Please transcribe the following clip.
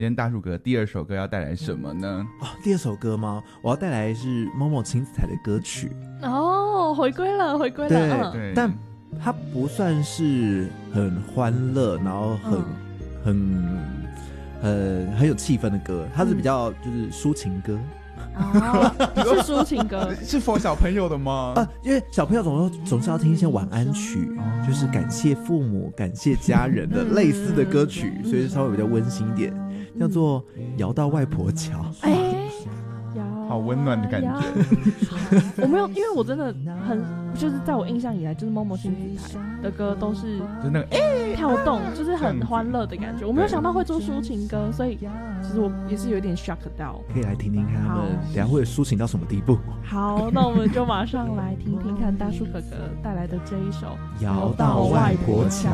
今天大树哥第二首歌要带来什么呢？ 第二首歌吗？我要带来是某某亲子台的歌曲。 回归了。 对，但它不算是很欢乐，然后很有气氛的歌，它是比较就是抒情歌。 是抒情歌， 是 for 小朋友的吗？ 因为小朋友总是要听一些晚安曲，就是感谢父母、感谢家人的类似的歌曲，所以稍微比较温馨一点，叫做《摇到外婆桥》。 好温暖的感觉。 我没有，因为我真的就是在我印象以来，就是某某亲子台的歌都是就是那个跳动，就是很欢乐的感觉。我没有想到会做抒情歌，所以其实我也是有点 shock 到。 可以来听听看他们等一下会抒情到什么地步。 好，那我们就马上来听听看大树哥哥带来的这一首 《摇到外婆桥》。